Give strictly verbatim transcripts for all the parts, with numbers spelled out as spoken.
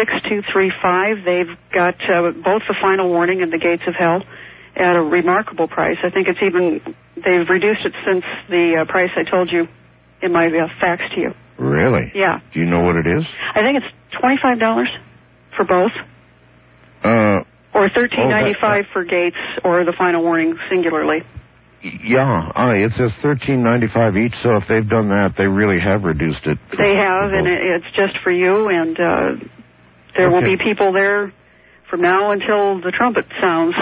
six two three five. They've got uh, both the final warning and the gates of hell at a remarkable price. I think it's even, they've reduced it since the uh, price I told you in my uh, fax to you. Really? Yeah. Do you know what it is? I think it's twenty-five dollars for both. Uh, or thirteen ninety-five oh, for gates or the final warning singularly. Yeah, uh, it says thirteen ninety-five each, so if they've done that, they really have reduced it. They have, and it, it's just for you, and uh, there okay. will be people there from now until the trumpet sounds.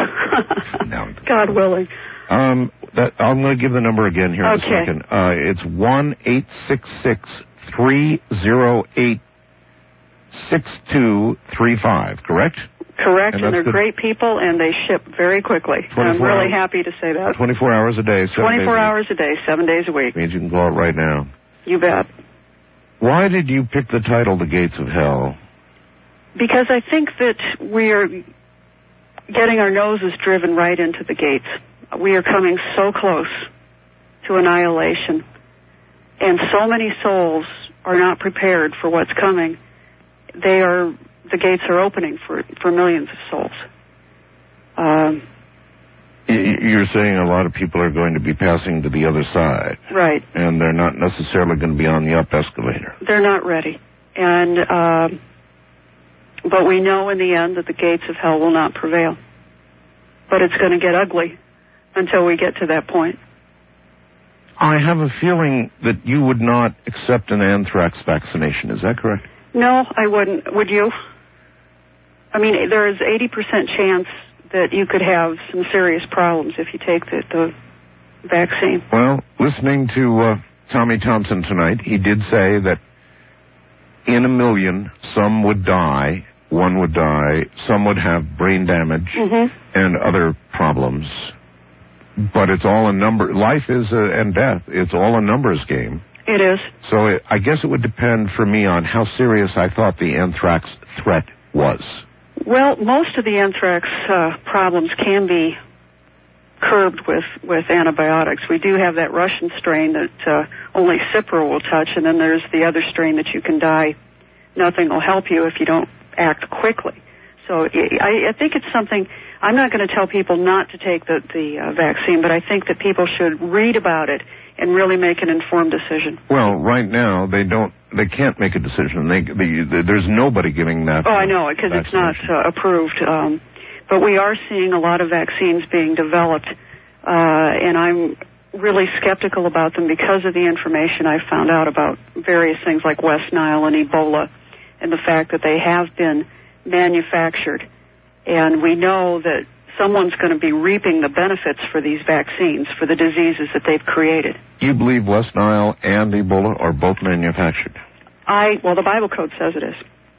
God willing. Um, that, I'm going to give the number again here okay. in a second. Uh, it's one eight six six, three oh eight, six two three five, correct? Correct, and, and they're the great people, and they ship very quickly. I'm really hours, happy to say that. twenty-four hours a day, seven twenty-four days hours a day, seven days a week. Means you can go out right now. You bet. Why did you pick the title, The Gates of Hell? Because I think that we are getting our noses driven right into the gates. We are coming so close to annihilation, and so many souls are not prepared for what's coming. They are... The gates are opening for, for millions of souls. Um, You're saying a lot of people are going to be passing to the other side. Right. And they're not necessarily going to be on the up escalator. They're not ready. And, uh, but we know in the end that the gates of hell will not prevail. But it's going to get ugly until we get to that point. I have a feeling that you would not accept an anthrax vaccination. Is that correct? No, I wouldn't. Would you? I mean, there is eighty percent chance that you could have some serious problems if you take the, the vaccine. Well, listening to uh, Tommy Thompson tonight, he did say that in a million, some would die, one would die, some would have brain damage mm-hmm. and other problems. But it's all a number. Life is a, and death. It's all a numbers game. It is. So it, I guess it would depend for me on how serious I thought the anthrax threat was. Well, most of the anthrax uh, problems can be curbed with, with antibiotics. We do have that Russian strain that uh, only Cipro will touch, and then there's the other strain that you can die. Nothing will help you if you don't act quickly. So I, I think it's something, I'm not going to tell people not to take the, the uh, vaccine, but I think that people should read about it and really make an informed decision. Well, right now, they don't, they can't make a decision. They, they, there's nobody giving that. Oh, I know, because it's not uh, approved. Um, but we are seeing a lot of vaccines being developed, uh, and I'm really skeptical about them because of the information I found out about various things like West Nile and Ebola, and the fact that they have been manufactured. And we know that someone's going to be reaping the benefits for these vaccines, for the diseases that they've created. You believe West Nile and Ebola are both manufactured? I, well, the Bible code says it is.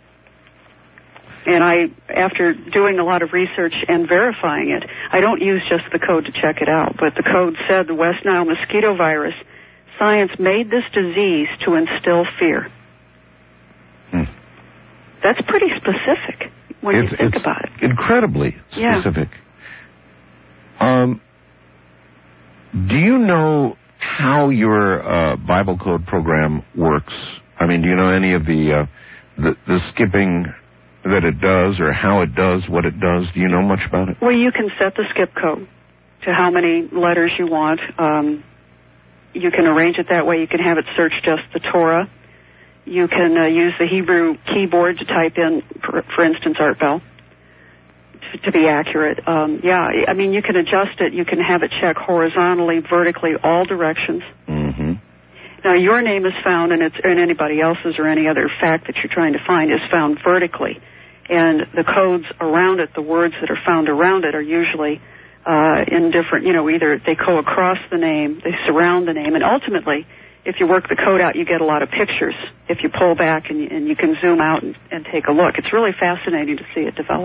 And I, after doing a lot of research and verifying it, I don't use just the code to check it out, but the code said the West Nile mosquito virus, science made this disease to instill fear. Hmm. That's pretty specific when it's, you think it's about it. Incredibly specific. Yeah. Um, do you know how your uh, Bible code program works? I mean, do you know any of the, uh, the the skipping that it does, or how it does what it does? Do you know much about it? Well, you can set the skip code to how many letters you want. Um, you can arrange it that way. You can have it search just the Torah. You can uh, use the Hebrew keyboard to type in, for, for instance, Art Bell, to, to be accurate. Um, yeah, I mean, you can adjust it. You can have it check horizontally, vertically, all directions. Mm-hmm. Now, your name is found, and it's and anybody else's or any other fact that you're trying to find is found vertically. And the codes around it, the words that are found around it, are usually uh, in different, you know, either they go across the name, they surround the name, and ultimately, if you work the code out, you get a lot of pictures. If you pull back and you, and you can zoom out and, and take a look, it's really fascinating to see it develop.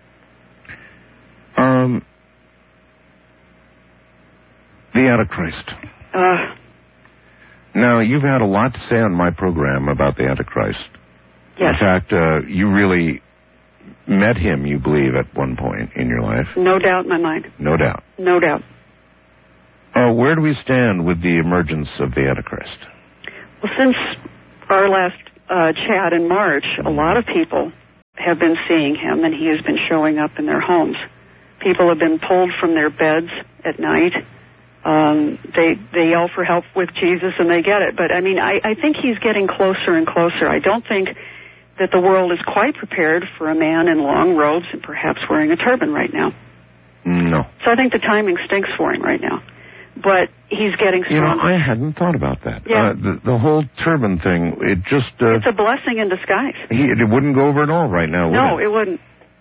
Um, the Antichrist. Uh, now, you've had a lot to say on my program about the Antichrist. Yes. In fact, uh, you really met him, you believe, at one point in your life. No doubt in my mind. No doubt. No doubt. Uh, where do we stand with the emergence of the Antichrist? Well, since our last uh, chat in March, a lot of people have been seeing him, and he has been showing up in their homes. People have been pulled from their beds at night. Um, they they yell for help with Jesus, and they get it. But, I mean, I, I think he's getting closer and closer. I don't think that the world is quite prepared for a man in long robes and perhaps wearing a turban right now. No. So I think the timing stinks for him right now. But he's getting stronger. You know, I hadn't thought about that. Yeah. Uh, the, the whole turban thing, it just... Uh, it's a blessing in disguise. He, it wouldn't go over at all right now, would no, it? it wouldn't.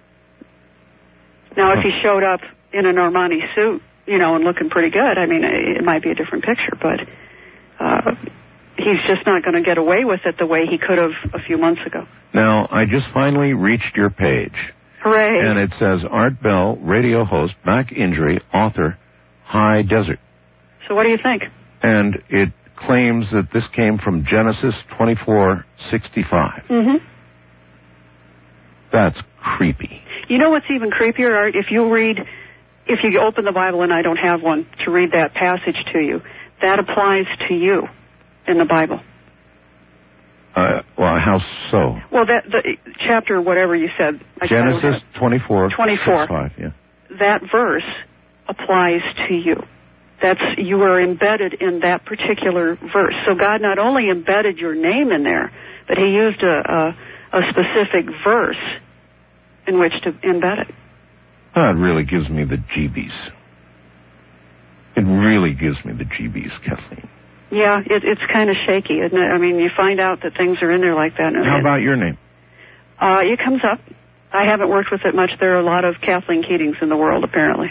Now, if he showed up in an Armani suit, you know, and looking pretty good, I mean, it might be a different picture, but uh, he's just not going to get away with it the way he could have a few months ago. Now, I just finally reached your page. Hooray. And it says, Art Bell, radio host, back injury, author, High Desert. So what do you think? And it claims that this came from Genesis twenty-four sixty-five. Mm-hmm. That's creepy. You know what's even creepier, Art? If you read, if you open the Bible, and I don't have one to read that passage to you, that applies to you in the Bible. Uh, well, how so? Well, that the chapter, whatever you said. I Genesis twenty-four. twenty-four. Yeah. That verse applies to you. That's, you are embedded in that particular verse. So God not only embedded your name in there, but he used a, a, a specific verse in which to embed it. That really gives me the jeebies. It really gives me the jeebies, Kathleen. Yeah, it, it's kind of shaky, isn't it? I mean, you find out that things are in there like that. How about your name? Uh, it comes up. I haven't worked with it much. There are a lot of Kathleen Keatings in the world, apparently.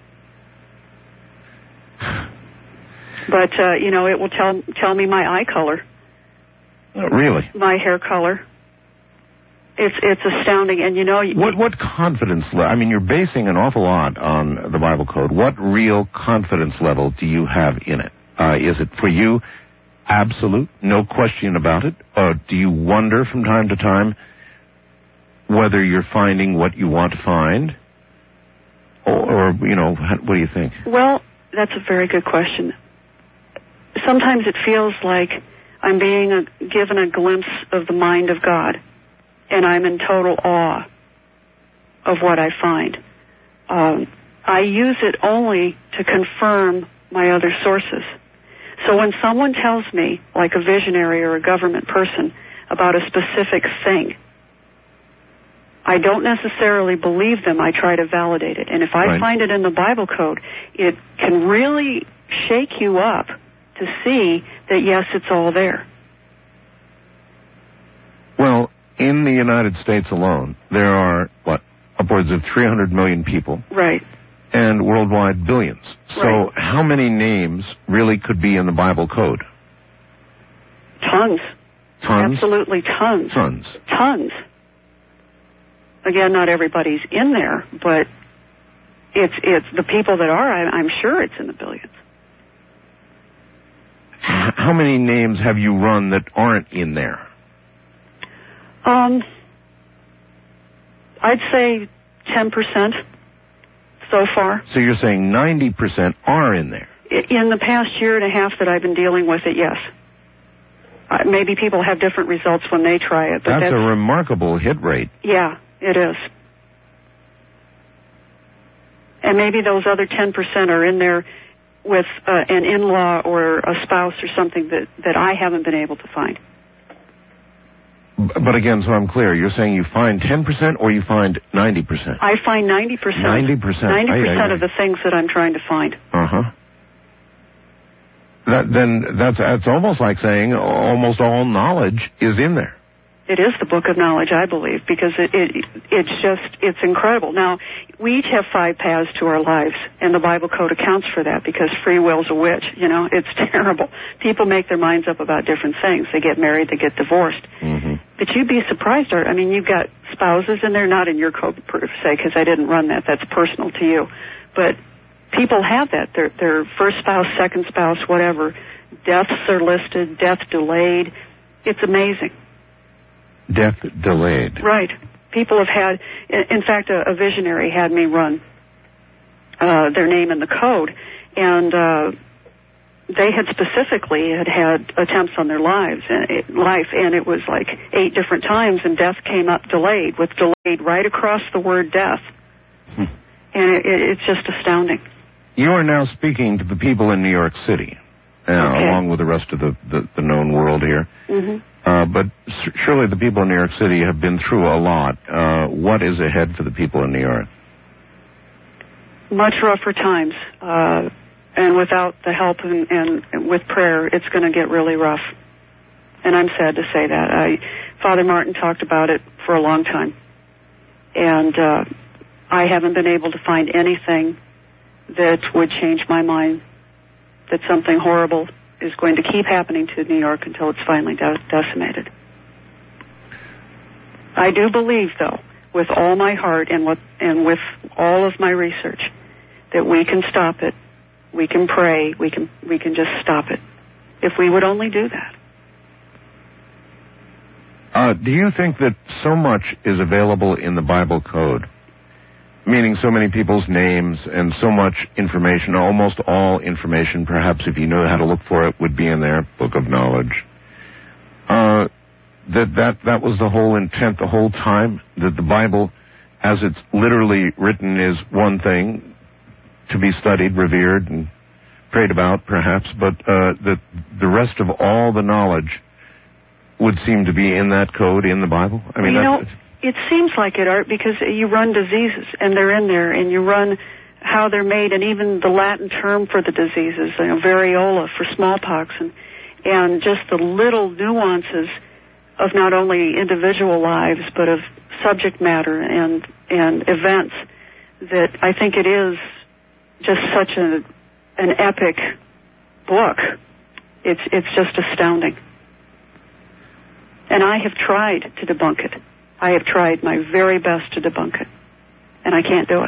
But, uh, you know, it will tell tell me my eye color. Oh, really? My hair color. It's it's astounding. And, you know... What what confidence level... I mean, you're basing an awful lot on the Bible Code. What real confidence level do you have in it? Uh, is it, for you, absolute, no question about it? Or do you wonder from time to time whether you're finding what you want to find? Or, or you know, what do you think? Well, that's a very good question. Sometimes it feels like I'm being a, given a glimpse of the mind of God, and I'm in total awe of what I find. Um, I use it only to confirm my other sources. So when someone tells me, like a visionary or a government person, about a specific thing, I don't necessarily believe them. I try to validate it. And if I right. find it in the Bible Code, it can really shake you up to see that, yes, it's all there. Well, in the United States alone, there are, what, upwards of three hundred million people. Right. And worldwide billions. So right. How many names really could be in the Bible Code? Tons. Tons? Absolutely tons. Tons. Tons. Again, not everybody's in there, but it's it's the people that are, I, I'm sure it's in the billions. How many names have you run that aren't in there? Um, I'd say ten percent so far. So you're saying ninety percent are in there? In the past year and a half that I've been dealing with it, yes. Uh, maybe people have different results when they try it. But that's, that's a remarkable hit rate. Yeah, it is. And maybe those other ten percent are in there with uh, an in-law or a spouse or something that, that I haven't been able to find. But again, so I'm clear, you're saying you find ten percent or you find ninety percent? I find ninety percent. ninety percent. ninety percent I, I, I, of the things that I'm trying to find. Uh-huh. That, then that's, that's almost like saying almost all knowledge is in there. It is the book of knowledge, I believe, because it, it it's just, it's incredible. Now, we each have five paths to our lives, and the Bible Code accounts for that, because free will's a witch, you know, it's terrible. People make their minds up about different things. They get married, they get divorced. Mm-hmm. But you'd be surprised, Art. I mean, you've got spouses in there, not in your code per se, because I didn't run that. That's personal to you. But people have that. Their, their first spouse, second spouse, whatever. Deaths are listed, death delayed. It's amazing. Death delayed. Right. People have had, in fact, a, a visionary had me run uh, their name in the code, and uh, they had specifically had had attempts on their lives, and it, life, and it was like eight different times, and death came up delayed, with delayed right across the word death. Hmm. And it, it, it's just astounding. You are now speaking to the people in New York City, uh, okay. along with the rest of the, the, the known world here. Mm-hmm. Uh, but surely the people in New York City have been through a lot. Uh, what is ahead for the people in New York? Much rougher times. Uh, and without the help and, and, and with prayer, it's going to get really rough. And I'm sad to say that. I, Father Martin talked about it for a long time. And uh, I haven't been able to find anything that would change my mind that something horrible is going to keep happening to New York until it's finally de- decimated. I do believe, though, with all my heart and with, and with all of my research, that we can stop it. We can pray. We can we can just stop it. If we would only do that. Uh, do you think that so much is available in the Bible code, meaning so many people's names and so much information, almost all information, perhaps if you knew how to look for it, would be in their book of knowledge, uh, that, that that was the whole intent the whole time, that the Bible, as it's literally written, is one thing to be studied, revered, and prayed about, perhaps, but uh, that the rest of all the knowledge would seem to be in that code in the Bible? I mean, well, you that's, know, it seems like it, Art, because you run diseases, and they're in there, and you run how they're made, and even the Latin term for the diseases, you know, variola for smallpox, and and just the little nuances of not only individual lives, but of subject matter and and events, that I think it is just such a, an epic book. It's it's just astounding. And I have tried to debunk it. I have tried my very best to debunk it. And I can't do it.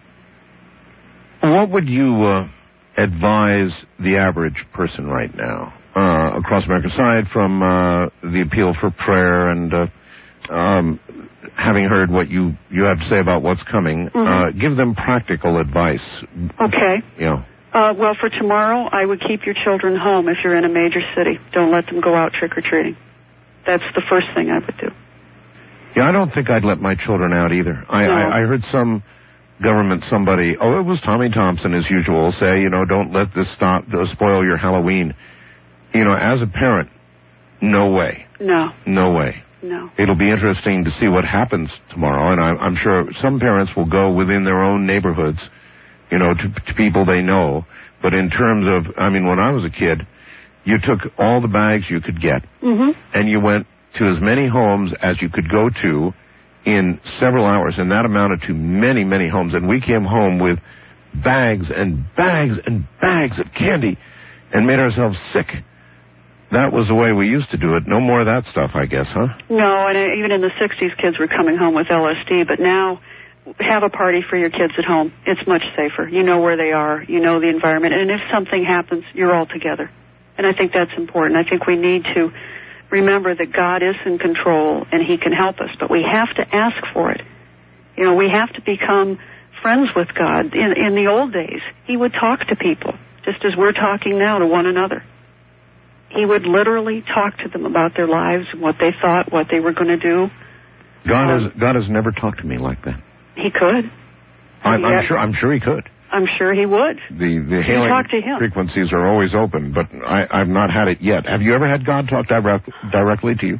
What would you uh, advise the average person right now uh, across America, aside from uh, the appeal for prayer and uh, um, having heard what you, you have to say about what's coming, mm-hmm. uh, give them practical advice. Okay. You know. Uh, well, for tomorrow, I would keep your children home if you're in a major city. Don't let them go out trick-or-treating. That's the first thing I would do. Yeah, I don't think I'd let my children out either. I, no. I, I heard some government somebody, oh, it was Tommy Thompson as usual, say, you know, don't let this stop, uh, spoil your Halloween. You know, as a parent, no way. No. No way. No. It'll be interesting to see what happens tomorrow, and I, I'm sure some parents will go within their own neighborhoods, you know, to, to people they know. But in terms of, I mean, when I was a kid, you took all the bags you could get, mm-hmm. and you went to as many homes as you could go to in several hours, and that amounted to many, many homes. And we came home with bags and bags and bags of candy and made ourselves sick. That was the way we used to do it. No more of that stuff, I guess, huh? No, and even in the sixties, kids were coming home with L S D, but now have a party for your kids at home. It's much safer. You know where they are. You know the environment. And if something happens, you're all together. And I think that's important. I think we need to remember that God is in control and He can help us, but we have to ask for it. You know, we have to become friends with God. In, in the old days, He would talk to people, just as we're talking now to one another. He would literally talk to them about their lives, what they thought, what they were going to do. God um, has God has never talked to me like that. He could. I'm, I'm sure. I'm sure He could. I'm sure He would. The the hailing talk to him. frequencies are always open, but I, I've not had it yet. Have you ever had God talk direct, directly to you?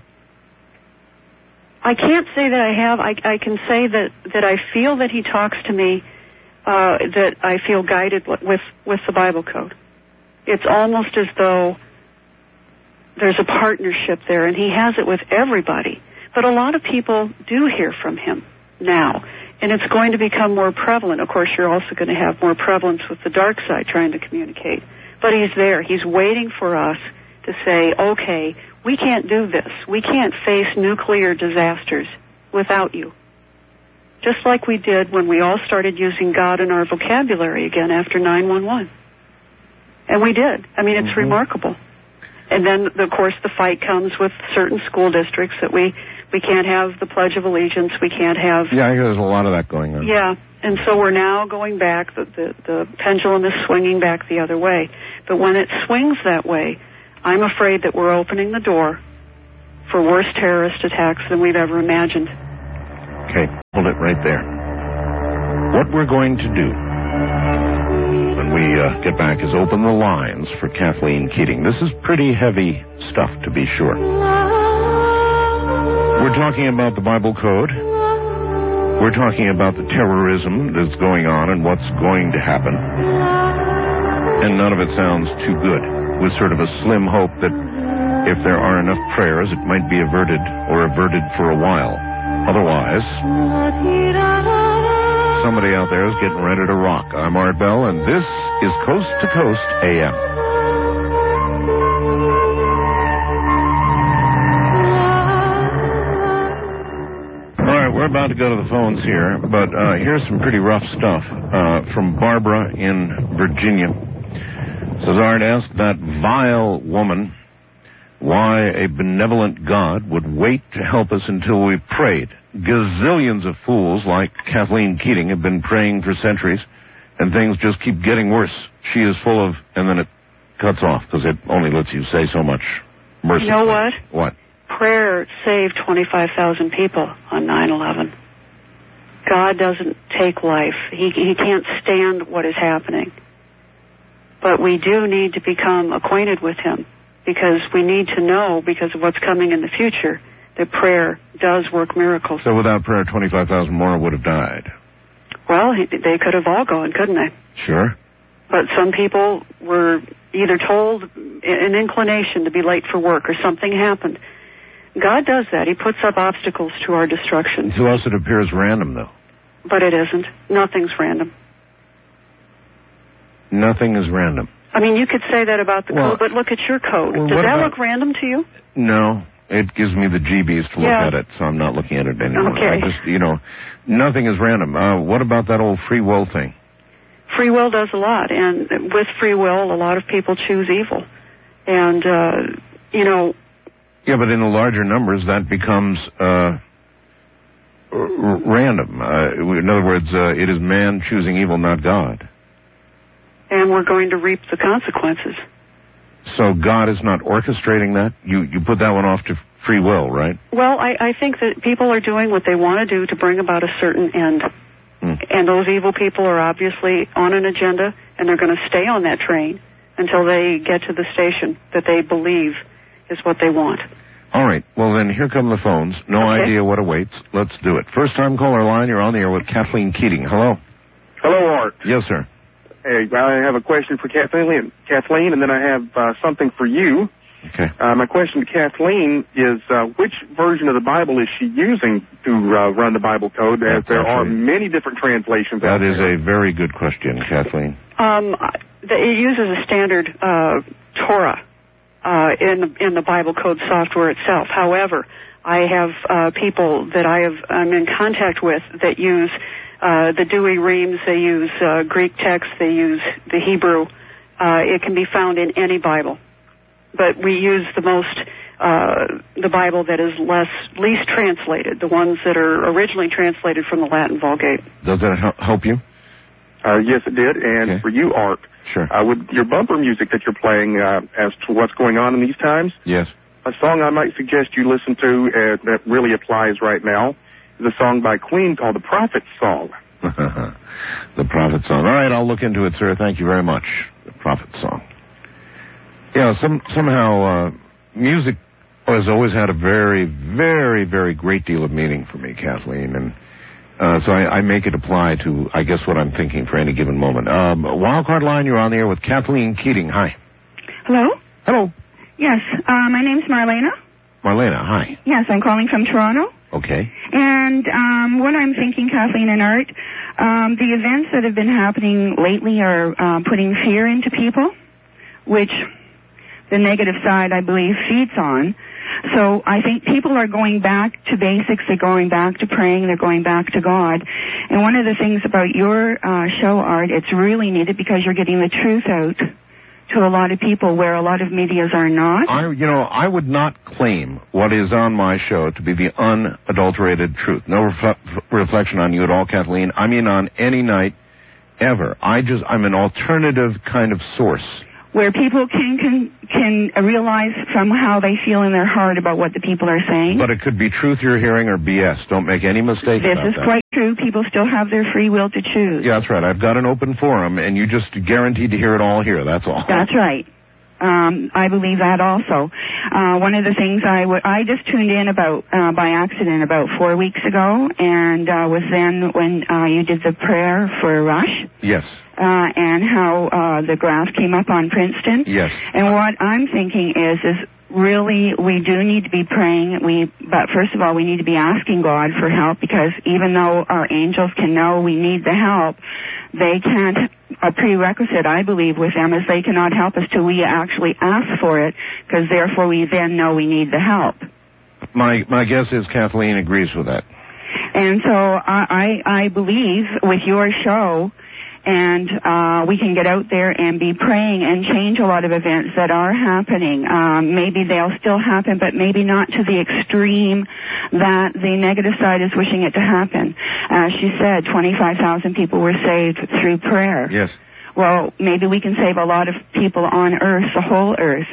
I can't say that I have. I, I can say that, that I feel that He talks to me, uh, that I feel guided with, with the Bible code. It's almost as though there's a partnership there, and He has it with everybody. But a lot of people do hear from Him now. And it's going to become more prevalent. Of course, you're also going to have more prevalence with the dark side trying to communicate. But He's there. He's waiting for us to say, okay, we can't do this. We can't face nuclear disasters without you. Just like we did when we all started using God in our vocabulary again after nine one one. And we did. I mean, it's mm-hmm. remarkable. And then, of course, the fight comes with certain school districts that we... We can't have the Pledge of Allegiance. We can't have... Yeah, I hear there's a lot of that going on. Yeah, and so we're now going back. The, the, the pendulum is swinging back the other way. But when it swings that way, I'm afraid that we're opening the door for worse terrorist attacks than we've ever imagined. Okay, hold it right there. What we're going to do when we uh, get back is open the lines for Kathleen Keating. This is pretty heavy stuff, to be sure. We're talking about the Bible Code. We're talking about the terrorism that's going on and what's going to happen. And none of it sounds too good, with sort of a slim hope that if there are enough prayers, it might be averted or averted for a while. Otherwise, somebody out there is getting ready to rock. I'm Art Bell, and this is Coast to Coast A M. We're about to go to the phones here, but uh, here's some pretty rough stuff uh, from Barbara in Virginia. Says, Art, ask that vile woman why a benevolent God would wait to help us until we prayed. Gazillions of fools like Kathleen Keating have been praying for centuries, and things just keep getting worse. She is full of, and then it cuts off because it only lets you say so much mercy. You know what? What? Prayer saved twenty-five thousand people on nine eleven. God doesn't take life. He, he can't stand what is happening. But we do need to become acquainted with him because we need to know, because of what's coming in the future, that prayer does work miracles. So without prayer, twenty-five thousand more would have died. Well, he, they could have all gone, couldn't they? Sure. But some people were either told an inclination to be late for work or something happened. God does that. He puts up obstacles to our destruction. To us it appears random, though. But it isn't. Nothing's random. Nothing is random. I mean, you could say that about the well, code, but look at your code. Well, Does that about, look random to you? No. It gives me the G Bs to look yeah. at it, so I'm not looking at it anymore. Okay. I just, you know, nothing is random. Uh, what about that old free will thing? Free will does a lot, and with free will, a lot of people choose evil. And, uh, you know... Yeah, but in the larger numbers, that becomes uh, r- random. Uh, in other words, uh, it is man choosing evil, not God. And we're going to reap the consequences. So God is not orchestrating that? You you put that one off to free will, right? Well, I, I think that people are doing what they want to do to bring about a certain end. Mm. And those evil people are obviously on an agenda, and they're going to stay on that train until they get to the station that they believe is what they want. All right. Well, then here come the phones. No okay. idea what awaits. Let's do it. First time caller line. You're on the air with Kathleen Keating. Hello. Hello, Art. Yes, sir. Hey, I have a question for Kathleen, Kathleen, and then I have uh, something for you. Okay. Uh, my question to Kathleen is, uh, which version of the Bible is she using to uh, run the Bible Code, as That's there actually, are many different translations that out there? That is a very good question, Kathleen. Um, it uses a standard uh, Torah uh, in, the, in the Bible Code software itself. However, I have uh, people that I have, I'm in contact with that use uh, the Dewey Reams, they use uh, Greek text, they use the Hebrew. Uh, it can be found in any Bible. But we use the most, uh, the Bible that is less, least translated, the ones that are originally translated from the Latin Vulgate. Does that help you? Uh, yes, it did. And okay. for you, Art, sure. Uh, with your bumper music that you're playing uh, as to what's going on in these times, yes. a song I might suggest you listen to uh, that really applies right now is a song by Queen called The Prophet Song. The Prophet Song. All right, I'll look into it, sir. Thank you very much. The Prophet Song. Yeah, some, somehow uh, music has always had a very, very, very great deal of meaning for me, Kathleen, and uh, so I, I make it apply to, I guess, what I'm thinking for any given moment. Um, Wildcard line, you're on the air with Kathleen Keating. Hi. Hello? Hello. Yes, uh, my name's Marlena. Marlena, hi. Yes, I'm calling from Toronto. Okay. And um, what I'm thinking, Kathleen and Art, um, the events that have been happening lately are uh, putting fear into people, which the negative side, I believe, feeds on. So I think people are going back to basics. They're going back to praying. They're going back to God. And one of the things about your uh, show, Art, it's really needed because you're getting the truth out to a lot of people where a lot of medias are not. I, you know, I would not claim what is on my show to be the unadulterated truth. No ref- reflection on you at all, Kathleen. I mean on any night ever. I just, I'm an alternative kind of source. where people can, can can realize from how they feel in their heart about what the people are saying. But it could be truth you're hearing or B S. Don't make any mistake This about is that. quite true. People still have their free will to choose. Yeah, that's right. I've got an open forum, and you just guaranteed to hear it all here. That's all. That's right. Um, I believe that also. Uh, one of the things I w- I just tuned in about uh, by accident about four weeks ago, and uh, was then when uh, you did the prayer for Rush. Yes. Uh, and how uh, the graph came up on Princeton. Yes. And what I'm thinking is, is really we do need to be praying. We, but first of all, we need to be asking God for help, because even though our angels can know we need the help, they can't. A prerequisite, I believe, with them is they cannot help us till we actually ask for it, because therefore we then know we need the help. My my guess is Kathleen agrees with that. And so I I, I believe with your show. And uh, we can get out there and be praying and change a lot of events that are happening. Um, maybe they'll still happen, but maybe not to the extreme that the negative side is wishing it to happen. As she said, twenty-five thousand people were saved through prayer. Yes. Well, maybe we can save a lot of people on Earth, the whole Earth,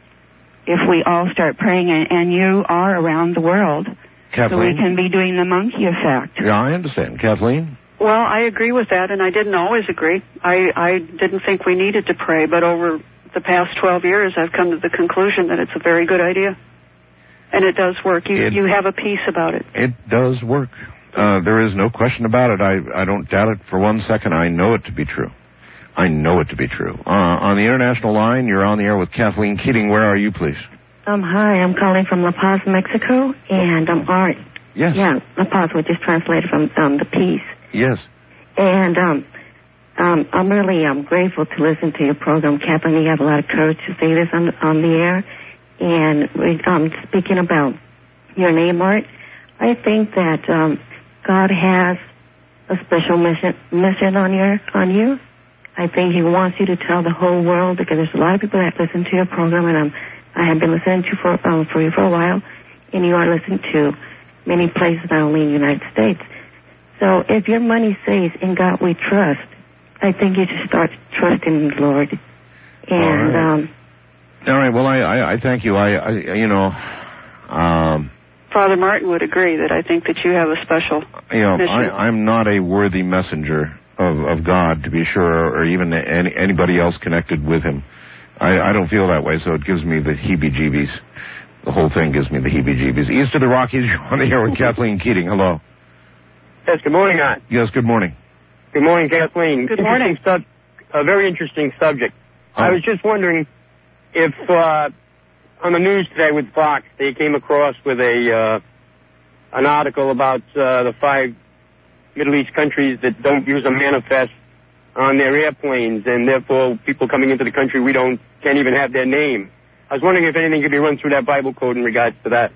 if we all start praying. And, and you are around the world. Kathleen? So we can be doing the monkey effect. Yeah, I understand. Kathleen? Well, I agree with that, and I didn't always agree. I, I didn't think we needed to pray, but over the past twelve years, I've come to the conclusion that it's a very good idea. And it does work. You, it, you have a peace about it. It does work. Uh, there is no question about it. I, I don't doubt it for one second. I know it to be true. I know it to be true. Uh, on the international line, you're on the air with Kathleen Keating. Where are you, please? Um, hi, I'm calling from La Paz, Mexico, and I'm Art. Yes. Yeah, La Paz, which is translated from um, the peace. Yes. And um, um, I'm really um, grateful to listen to your program, Kathleen. You have a lot of courage to say this on, on the air. And we, um, speaking about your name, Art, I think that um, God has a special mission, mission on your on you. I think He wants you to tell the whole world, because there's a lot of people that listen to your program, and um, I have been listening to you for um, for you for a while, and you are listened to many places, not only in the United States. So if your money says, "In God we trust," I think you should start trusting the Lord. And All right. um, All right. Well, I, I, I thank you. I, I you know, um, Father Martin would agree that I think that you have a special you know, mission. I, I'm not a worthy messenger of, of God, to be sure, or even any, anybody else connected with Him. I, I don't feel that way, so it gives me the heebie-jeebies. The whole thing gives me the heebie-jeebies. East of the Rockies, you're on the air with Kathleen Keating. Hello. Yes, good morning, Art. Yes, good morning. Good morning, Kathleen. Good morning. Sub- a very interesting subject. Oh. I was just wondering if uh, on the news today with Fox, they came across with a uh, an article about uh, the five Middle East countries that don't use a manifest on their airplanes, and therefore people coming into the country, we don't can't even have their name. I was wondering if anything could be run through that Bible code in regards to that.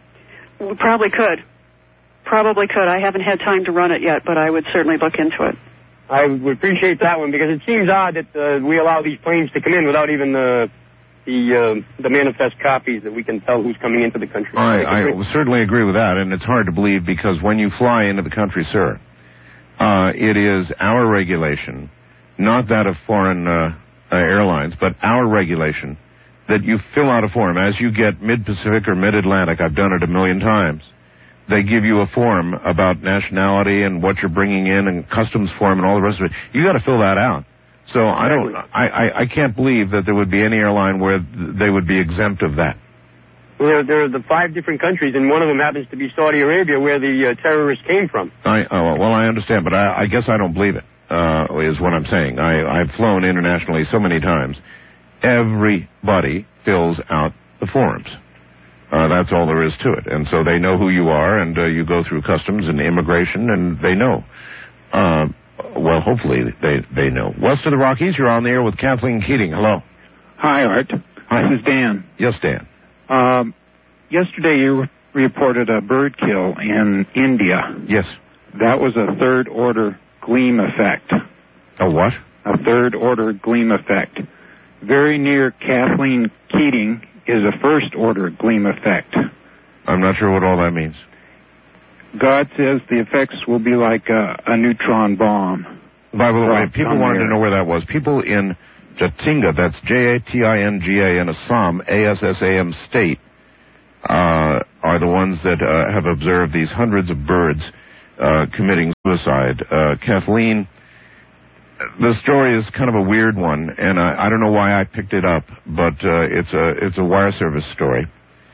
We probably could. Probably could. I haven't had time to run it yet, but I would certainly look into it. I would appreciate that one, because it seems odd that uh, we allow these planes to come in without even the the, uh, the manifest copies that we can tell who's coming into the country. I, I certainly agree with that, and it's hard to believe, because when you fly into the country, sir, uh, it is our regulation, not that of foreign uh, uh, airlines, but our regulation, that you fill out a form. As you get mid-Pacific or mid-Atlantic, I've done it a million times, they give you a form about nationality and what you're bringing in, and customs form and all the rest of it. You got to fill that out. So I don't, I, I, I can't believe that there would be any airline where they would be exempt of that. Well, there, there are the five different countries, and one of them happens to be Saudi Arabia, where the uh, terrorists came from. I, oh, well, I understand, but I, I guess I don't believe it, uh, is what I'm saying. I, I've flown internationally so many times. Everybody fills out the forms. Uh, that's all there is to it. And so they know who you are, and uh, you go through customs and immigration, and they know. Uh, well, hopefully they they know. West of the Rockies, you're on the air with Kathleen Keating. Hello. Hi, Art. Hi. This is Dan. Yes, Dan. Um, yesterday you reported a bird kill in India. Yes. That was a third-order gleam effect. A what? A third-order gleam effect. Very near Kathleen Keating is a first-order gleam effect. I'm not sure what all that means. God says the effects will be like a, a neutron bomb. By the way, Dropped people on wanted there. to know where that was. People in Jatinga, that's J A T I N G A, and Assam, A S S A M state, uh, are the ones that uh, have observed these hundreds of birds uh, committing suicide. Uh, Kathleen, the story is kind of a weird one, and I, I don't know why I picked it up, but uh, it's a it's a wire service story.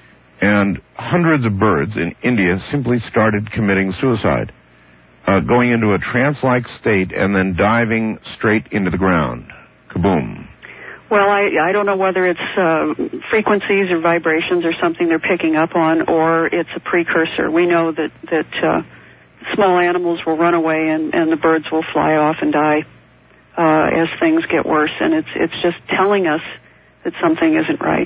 And hundreds of birds in India simply started committing suicide, uh, going into a trance-like state and then diving straight into the ground. Kaboom. Well, I, I don't know whether it's uh, frequencies or vibrations or something they're picking up on, or it's a precursor. We know that, that uh, small animals will run away and, and the birds will fly off and die uh, as things get worse, and it's it's just telling us that something isn't right.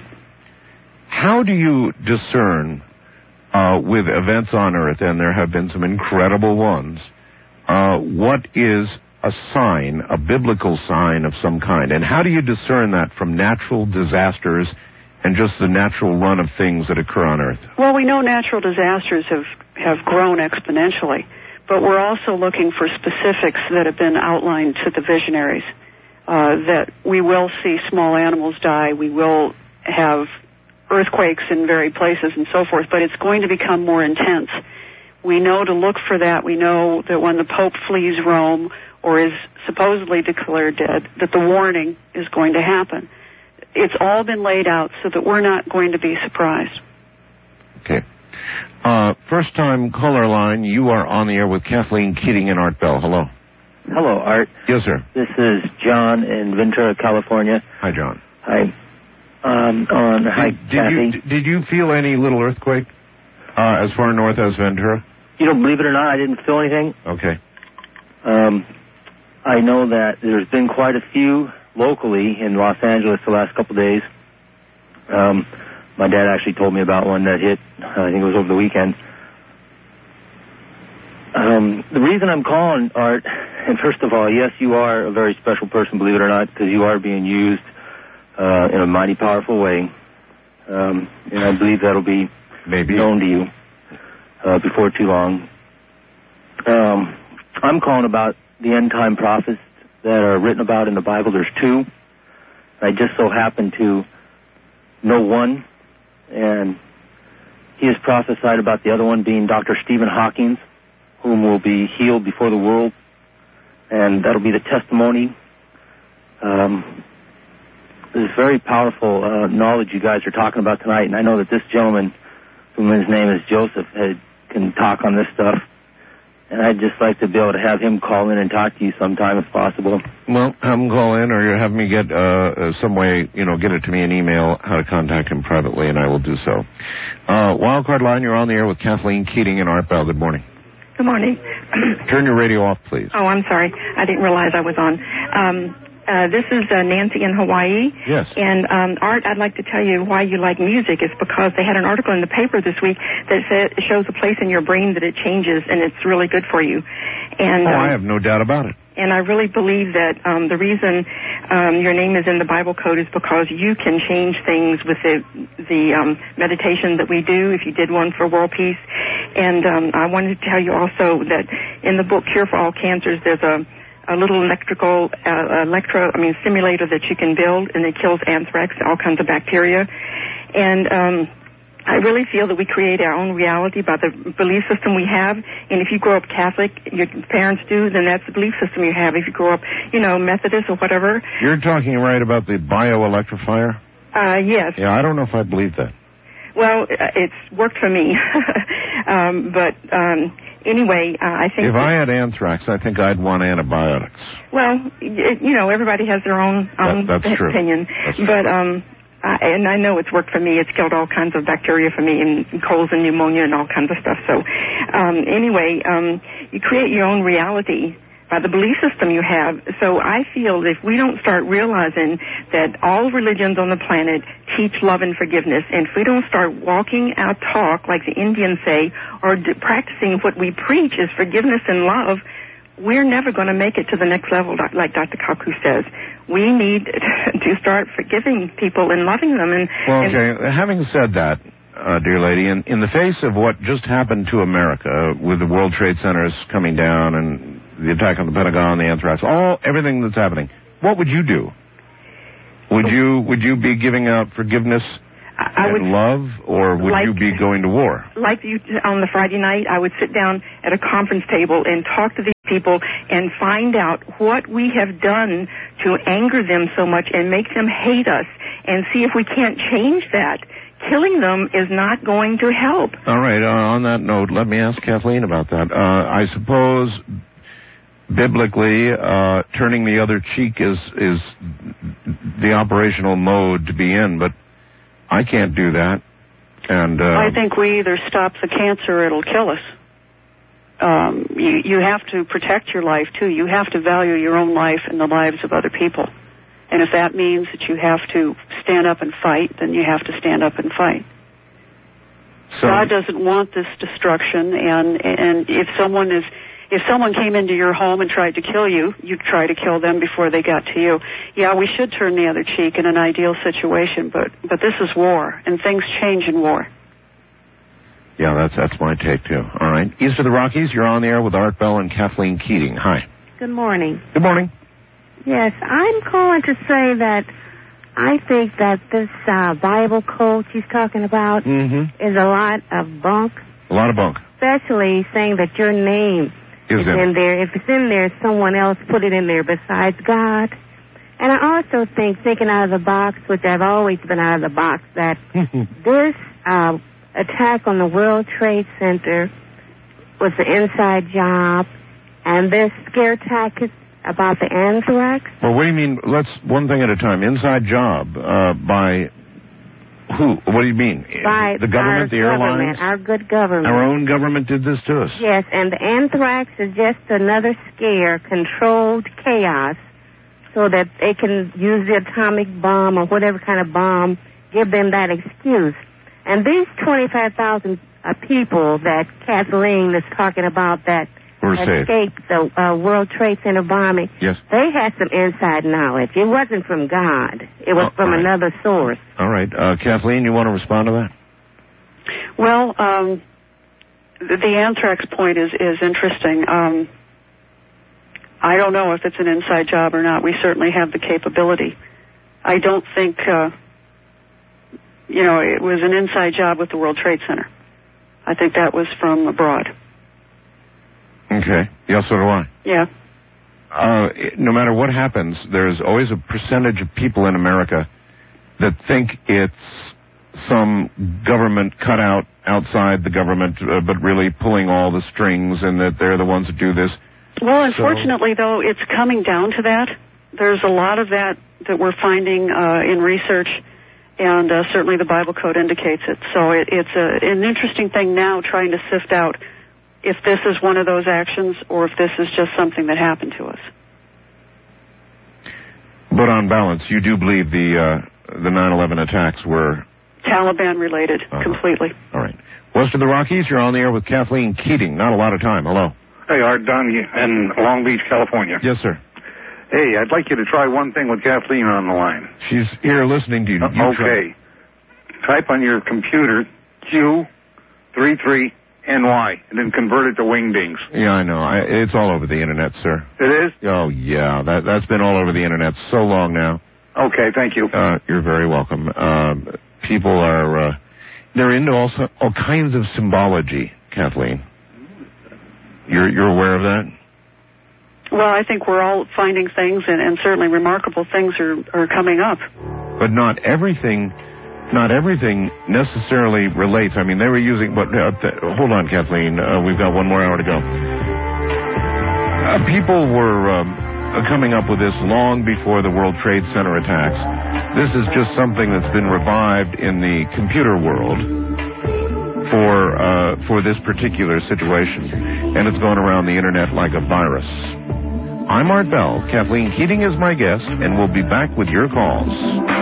How do you discern uh, with events on Earth, and there have been some incredible ones, uh, what is a sign, a biblical sign of some kind? And how do you discern that from natural disasters and just the natural run of things that occur on Earth? Well, we know natural disasters have, have grown exponentially, but we're also looking for specifics that have been outlined to the visionaries, uh, that we will see small animals die, we will have earthquakes in varied places and so forth, but it's going to become more intense. We know to look for that. We know that when the Pope flees Rome or is supposedly declared dead, that the warning is going to happen. It's all been laid out so that we're not going to be surprised. Okay. Uh, first time caller line, you are on the air with Kathleen Keating and Art Bell. Hello. Hello, Art. Yes, sir. This is John in Ventura, California. Hi, John. Hi. Um, on, hi, did, did Kathy. you, did you feel any little earthquake uh, as far north as Ventura? You don't believe it or not, I didn't feel anything. Okay. Um, I know that there's been quite a few locally in Los Angeles the last couple of days. Um, my dad actually told me about one that hit, I think it was over the weekend. Um, the reason I'm calling, Art, and first of all, yes, you are a very special person, believe it or not, because you are being used uh, in a mighty powerful way. Um, and I believe that'll be Maybe. known to you uh, before too long. Um, I'm calling about the end-time prophets that are written about in the Bible. There's two. I just so happen to know one, and he has prophesied about the other one being Doctor Stephen Hawking, whom will be healed before the world, and that'll be the testimony. Um, this is very powerful uh, knowledge you guys are talking about tonight, and I know that this gentleman, whom his name is Joseph, had, can talk on this stuff. And I'd just like to be able to have him call in and talk to you sometime if possible. Well, have him call in, or you have me get uh, some way, you know, get it to me in email, how to contact him privately, and I will do so. Uh, Wildcard Line, you're on the air with Kathleen Keating and Art Bell. Good morning. Good morning. Turn your radio off, please. Oh, I'm sorry. I didn't realize I was on. Um, uh, this is uh, Nancy in Hawaii. Yes. And, um, Art, I'd like to tell you why you like music. It's because they had an article in the paper this week that said it shows a place in your brain that it changes, and it's really good for you. And oh, um, I have no doubt about it. And I really believe that um, the reason um, your name is in the Bible code is because you can change things with the the um, meditation that we do, if you did one for world peace. And um, I wanted to tell you also that in the book Cure for All Cancers, there's a, a little electrical, uh, electro, I mean, simulator that you can build, and it kills anthrax, all kinds of bacteria. And um, I really feel that we create our own reality by the belief system we have. And if you grow up Catholic, your parents do, then that's the belief system you have. If you grow up, you know, Methodist or whatever. You're talking right about the bioelectrifier? Uh, yes. Yeah, I don't know if I believe that. Well, it's worked for me. um, but um, anyway, uh, I think... If I had anthrax, I think I'd want antibiotics. Well, it, you know, everybody has their own, own that, that's opinion. True. That's true. But... Um, I, and I know it's worked for me. It's killed all kinds of bacteria for me, and colds and pneumonia and all kinds of stuff. So um, anyway, um, you create your own reality by the belief system you have. So I feel that if we don't start realizing that all religions on the planet teach love and forgiveness, and if we don't start walking our talk, like the Indians say, or d- practicing what we preach is forgiveness and love, we're never going to make it to the next level, like Doctor Kaku says. We need to start forgiving people and loving them. And, well, okay, and having said that, uh, dear lady, in, in the face of what just happened to America with the World Trade Centers coming down and the attack on the Pentagon, the anthrax, all everything that's happening, what would you do? Would you would you be giving out forgiveness I and would, love, or would like, you be going to war? Like you on the Friday night, I would sit down at a conference table and talk to these people and find out what we have done to anger them so much and make them hate us, and see if we can't change that. Killing them is not going to help. All right. Uh, on that note, let me ask Kathleen about that. Uh, I suppose biblically, uh, turning the other cheek is is the operational mode to be in, but I can't do that. And uh, I think we either stop the cancer or it'll kill us. Um, you, you have to protect your life, too. You have to value your own life and the lives of other people. And if that means that you have to stand up and fight, then you have to stand up and fight. so, God doesn't want this destruction, and and if someone is if someone came into your home and tried to kill you, you'd try to kill them before they got to you. Yeah, we should turn the other cheek in an ideal situation, but but this is war, and things change in war. Yeah, that's that's my take, too. All right. East of the Rockies, you're on the air with Art Bell and Kathleen Keating. Hi. Good morning. Good morning. Yes, I'm calling to say that I think that this uh, Bible code she's talking about Mm-hmm. is a lot of bunk. A lot of bunk. Especially saying that your name Is is in in there. If it's in there, someone else put it in there besides God. And I also think, thinking out of the box, which I've always been out of the box, that this uh, attack on the World Trade Center was an inside job, and this scare tactic about the anthrax. Well, what do you mean? Let's one thing at a time. Inside job uh, by who? What do you mean? By the government, the our airlines? government, our good government. Our own government did this to us. Yes, and the anthrax is just another scare, controlled chaos, so that they can use the atomic bomb or whatever kind of bomb, give them that excuse. And these twenty-five thousand uh, people that Kathleen is talking about that We're safe. escaped the uh, World Trade Center bombing, Yes. they had some inside knowledge. It wasn't from God. It was Oh, from all right. another source. All right. Uh, Kathleen, you want to respond to that? Well, um, the, the anthrax point is, is interesting. Um, I don't know if it's an inside job or not. We certainly have the capability. I don't think, uh, you know, it was an inside job with the World Trade Center. I think that was from abroad. Okay. Yeah, so do I. Yeah. Uh, no matter what happens, there's always a percentage of people in America that think it's some government cutout outside the government, uh, but really pulling all the strings, and that they're the ones that do this. Well, unfortunately, so, though, it's coming down to that. There's a lot of that that we're finding uh, in research, and uh, certainly the Bible Code indicates it. So it, it's a, an interesting thing now trying to sift out if this is one of those actions or if this is just something that happened to us. But on balance, you do believe the uh, the nine eleven attacks were Taliban-related, uh-huh. completely. All right. West of the Rockies, you're on the air with Kathleen Keating. Not a lot of time. Hello. Hey, Art, Don in Long Beach, California. Yes, sir. Hey, I'd like you to try one thing with Kathleen on the line. She's here listening to you. Uh, you okay. Try. Type on your computer Q thirty-three N Y and then convert it to wingdings. Yeah, I know. I, it's all over the internet, sir. It is? Oh, yeah. That, that's been all over the internet so long now. Okay, thank you. Uh, you're very welcome. Um, people are, uh, they're into all, all kinds of symbology, Kathleen. You're, you're aware of that? Well, I think we're all finding things, and, and certainly remarkable things are, are coming up. But not everything, not everything necessarily relates. I mean, they were using, but, uh, th- hold on, Kathleen, uh, we've got one more hour to go. Uh, people were, um, coming up with this long before the World Trade Center attacks. This is just something that's been revived in the computer world for uh, for this particular situation, and it's gone around the internet like a virus. I'm Art Bell. Kathleen Keating is my guest, and we'll be back with your calls.